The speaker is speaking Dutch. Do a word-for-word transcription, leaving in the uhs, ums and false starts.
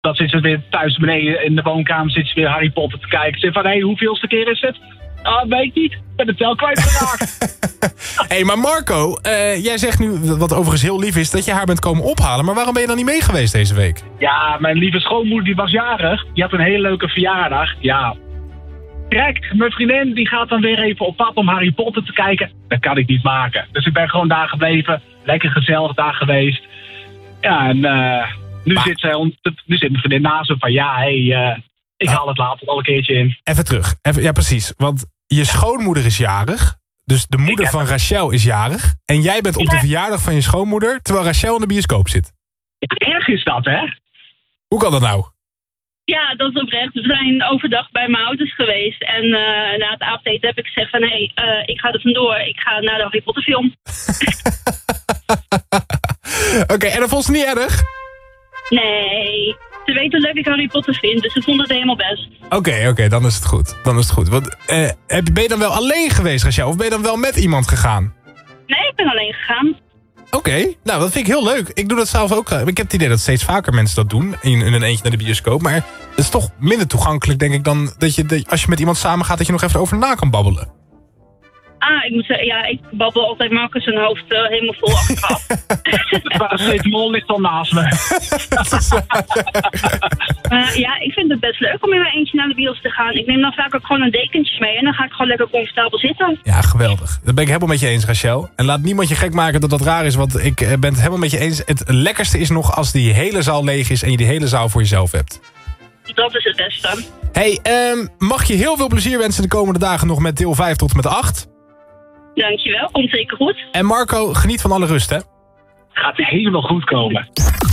Dan zit ze weer thuis beneden in de woonkamer, zit ze weer Harry Potter te kijken. Ze van, hé, hey, hoeveelste keer is het? Ah, weet ik niet. Ik ben het tel kwijtgeraakt. Hé, hey, maar Marco, uh, jij zegt nu, wat overigens heel lief is, dat je haar bent komen ophalen. Maar waarom ben je dan niet mee geweest deze week? Ja, mijn lieve schoonmoeder die was jarig. Die had een hele leuke verjaardag. Ja. Kijk, mijn vriendin die gaat dan weer even op pad om Harry Potter te kijken. Dat kan ik niet maken. Dus ik ben gewoon daar gebleven. Lekker gezellig daar geweest. Ja, en uh, nu, maar... zit zij, nu zit mijn vriendin naast me van ja, hé, hey, uh, ik haal het later al een keertje in. Even terug. Even, ja, precies. Want je schoonmoeder is jarig. Dus de moeder van Rachel is jarig. En jij bent op de verjaardag van je schoonmoeder, terwijl Rachel in de bioscoop zit. Ja, erg is dat, hè? Hoe kan dat nou? Ja, dat is oprecht. We zijn overdag bij mijn ouders geweest. En uh, na het avondeten heb ik gezegd van... hé, hey, uh, ik ga er vandoor. Ik ga naar de Harry Potter film. Oké, okay, en dat vond ze niet erg? Nee. Ze weten hoe leuk ik Harry Potter vind. Dus ze vonden het helemaal best. Oké, okay, oké, okay, dan is het goed. Dan is het goed. Want, uh, ben je dan wel alleen geweest, Rachel? Of ben je dan wel met iemand gegaan? Nee, ik ben alleen gegaan. Oké, okay, nou dat vind ik heel leuk. Ik doe dat zelf ook. Ik heb het idee dat steeds vaker mensen dat doen. In, in een eentje naar de bioscoop. Maar het is toch minder toegankelijk, denk ik, dan dat je, de, als je met iemand samen gaat, dat je nog even over na kan babbelen. Ah, ik moet zeggen, ja, ik babbel altijd Marcus zijn hoofd uh, helemaal vol achteraf. Het paracetamol ligt al naast me. uh, ja, ik vind het best leuk om in mijn eentje naar de bios te gaan. Ik neem dan vaak ook gewoon een dekentje mee en dan ga ik gewoon lekker comfortabel zitten. Ja, geweldig. Dat ben ik helemaal met je eens, Rachel. En laat niemand je gek maken dat dat raar is, want ik ben het helemaal met je eens. Het lekkerste is nog als die hele zaal leeg is en je die hele zaal voor jezelf hebt. Dat is het beste. Hey, um, mag je heel veel plezier wensen de komende dagen nog met deel vijf tot en met acht. Dankjewel, komt zeker goed. En Marco, geniet van alle rust, hè? Gaat helemaal goed komen.